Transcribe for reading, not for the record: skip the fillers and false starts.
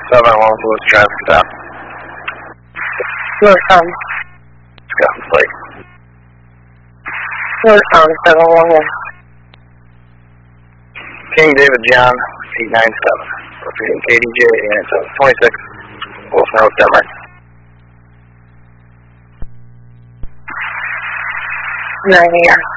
711 Louis traffic stop. Louis Town. Scott Plate. Louis Town, 711. King David John, 897. Repeating KDJ, 897. 26. Wilson Road, Denmark. 9 a.m.